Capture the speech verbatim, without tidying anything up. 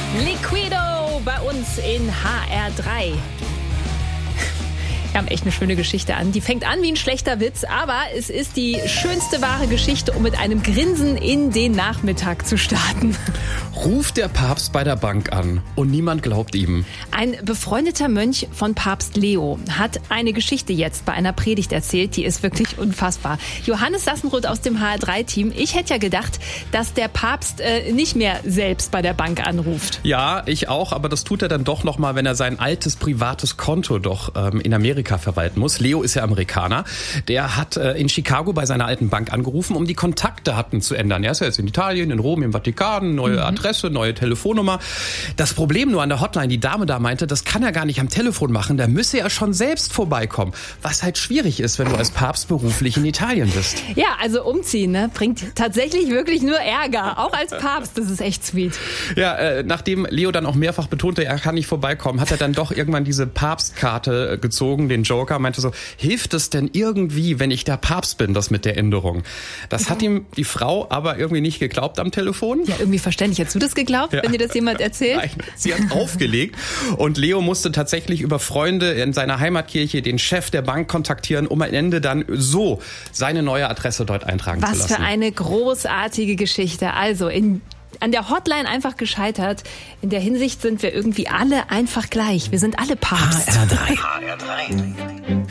Liquido bei uns in H R drei. Wir haben echt eine schöne Geschichte an. Die fängt an wie ein schlechter Witz, aber es ist die schönste wahre Geschichte, um mit einem Grinsen in den Nachmittag zu starten. Ruft der Papst bei der Bank an und niemand glaubt ihm. Ein befreundeter Mönch von Papst Leo hat eine Geschichte jetzt bei einer Predigt erzählt, die ist wirklich unfassbar. Johannes Sassenroth aus dem H R drei Team, ich hätte ja gedacht, dass der Papst äh, nicht mehr selbst bei der Bank anruft. Ja, ich auch, aber das tut er dann doch nochmal, wenn er sein altes privates Konto doch ähm, in Amerika verwalten muss. Leo ist ja Amerikaner. Der hat äh, in Chicago bei seiner alten Bank angerufen, um die Kontaktdaten zu ändern. Er ist ja jetzt in Italien, in Rom, im Vatikan, neue mhm. Adresse, neue Telefonnummer. Das Problem nur an der Hotline, die Dame da meinte, das kann er gar nicht am Telefon machen, da müsse er schon selbst vorbeikommen. Was halt schwierig ist, wenn du als Papst beruflich in Italien bist. Ja, also umziehen, ne, bringt tatsächlich wirklich nur Ärger, auch als Papst, das ist echt sweet. Ja, äh, nachdem Leo dann auch mehrfach betonte, er kann nicht vorbeikommen, hat er dann doch irgendwann diese Papstkarte äh, gezogen, den Joker, meinte so, hilft es denn irgendwie, wenn ich der Papst bin, das mit der Änderung? Das hat ihm die Frau aber irgendwie nicht geglaubt am Telefon. Ja, irgendwie verständlich. Hättest du das geglaubt, ja, wenn dir das jemand erzählt? Nein, sie hat aufgelegt und Leo musste tatsächlich über Freunde in seiner Heimatkirche den Chef der Bank kontaktieren, um am Ende dann so seine neue Adresse dort eintragen Was zu lassen. Was für eine großartige Geschichte. Also in an der Hotline einfach gescheitert. In der Hinsicht sind wir irgendwie alle einfach gleich. Wir sind alle Papst. H R drei. H R drei.